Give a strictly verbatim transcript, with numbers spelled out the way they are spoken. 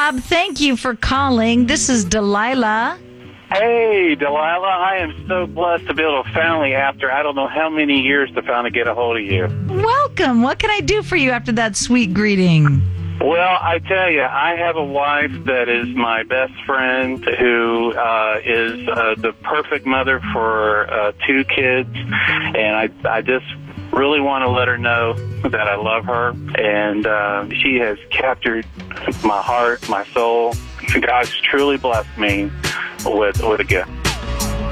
Bob. Thank you for calling. This is Delilah. Hey, Delilah, I am so blessed to be able to finally, after I don't know how many years, to finally get a hold of you. Welcome. What can I do for you after that sweet greeting? Well, I tell you, I have a wife that is my best friend who uh, is uh, the perfect mother for uh, two kids, and I, I just really want to let her know that I love her, and uh, she has captured my heart, my soul. God's truly blessed me with with a gift.